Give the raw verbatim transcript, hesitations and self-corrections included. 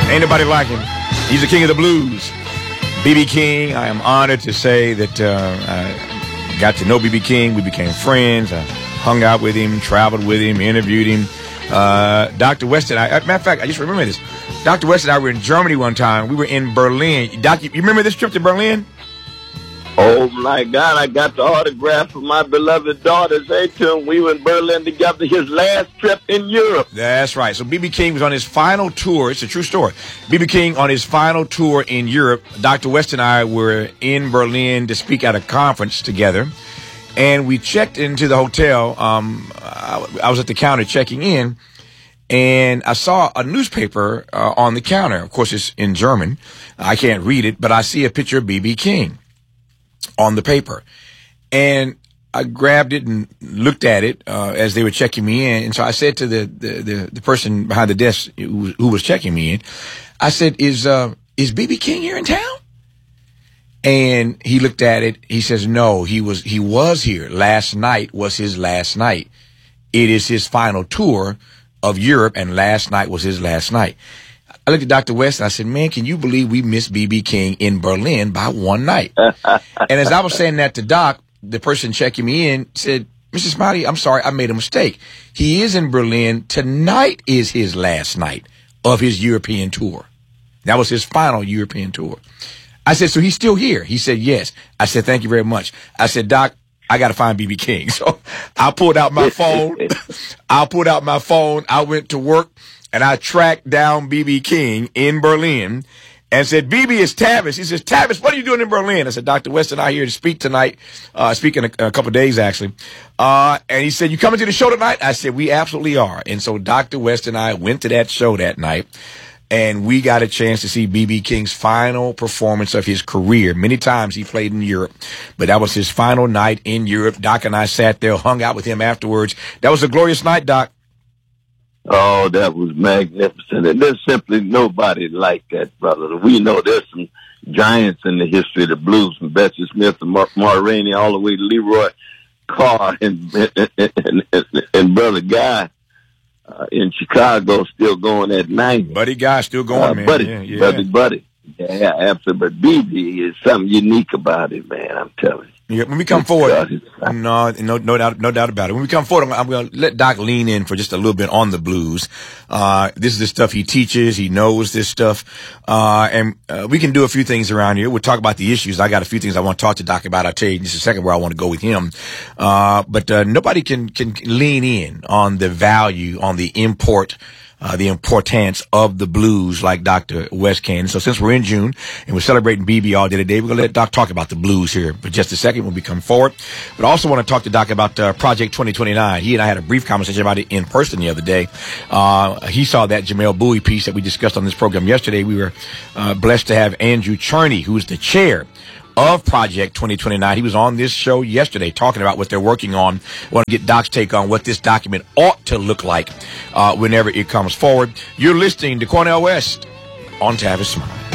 Ain't nobody like him. He's the king of the blues. B B King, I am honored to say that uh, I got to know B B King. We became friends. I hung out with him, traveled with him, interviewed him. Uh, Doctor West and I, matter of fact, I just remember this. Doctor West and I were in Germany one time. We were in Berlin. Doc, you remember this trip to Berlin? Oh, my God, I got the autograph from my beloved daughter, Zaytun. We were in Berlin together, his last trip in Europe. That's right. So B B King was on his final tour. It's a true story. B B King on his final tour in Europe. Doctor West and I were in Berlin to speak at a conference together. And we checked into the hotel. Um, I, I was at the counter checking in. And I saw a newspaper uh, on the counter. Of course, it's in German. I can't read it, but I see a picture of B B King on the paper. And I grabbed it and looked at it uh, as they were checking me in. And so I said to the the, the, the person behind the desk who, who was checking me in, I said, is uh, is B B King here in town? And he looked at it. He says, no, he was he was here. Last night was his last night. It is his final tour of Europe, and last night was his last night. I looked at Doctor West and I said, man, can you believe we missed B B King in Berlin by one night? And as I was saying that to Doc, the person checking me in said, Mister Smiley, I'm sorry, I made a mistake. He is in Berlin. Tonight is his last night of his European tour. That was his final European tour. I said, so he's still here? He said, yes. I said, thank you very much. I said, Doc, I got to find B B King. So I pulled out my phone. I pulled out my phone. I went to work and I tracked down B B King in Berlin and said, B B, it's Tavis. He says, Tavis, what are you doing in Berlin? I said, Doctor West and I are here to speak tonight, uh, speak in a, a couple of days, actually. Uh, and he said, you coming to the show tonight? I said, we absolutely are. And so Doctor West and I went to that show that night. And we got a chance to see B B King's final performance of his career. Many times he played in Europe, but that was his final night in Europe. Doc and I sat there, hung out with him afterwards. That was a glorious night, Doc. Oh, that was magnificent. And there's simply nobody like that, brother. We know there's some giants in the history of the blues, from Bessie Smith and Mar, Mar Rainey all the way to Leroy Carr and, and, and, and, and Brother Guy. Uh, in Chicago, still going at ninety. Buddy Guy still going, uh, man. Buddy, yeah, yeah. buddy, buddy. Yeah, absolutely. But B B is something unique about it, man. I'm telling you. Yeah, when we come forward, no, no, no doubt, no doubt about it. When we come forward, I'm, I'm going to let Doc lean in for just a little bit on the blues. Uh, this is the stuff he teaches. He knows this stuff. Uh, and, uh, we can do a few things around here. We'll talk about the issues. I got a few things I want to talk to Doc about. I'll tell you in just a second where I want to go with him. Uh, but, uh, nobody can, can lean in on the value, on the import, Uh, the importance of the blues like Doctor West can. So since we're in June and we're celebrating B B all day today, we're going to let Doc talk about the blues here for just a second when we come forward. But I also want to talk to Doc about uh, Project twenty twenty-nine. He and I had a brief conversation about it in person the other day. Uh, he saw that Jamel Bowie piece that we discussed on this program yesterday. We were uh, blessed to have Andrew Cherney, who's the chair of Project twenty twenty-nine. He was on this show yesterday talking about what they're working on. I want to get Doc's take on what this document ought to look like uh, whenever it comes forward. You're listening to Cornel West on Tavis Smiley.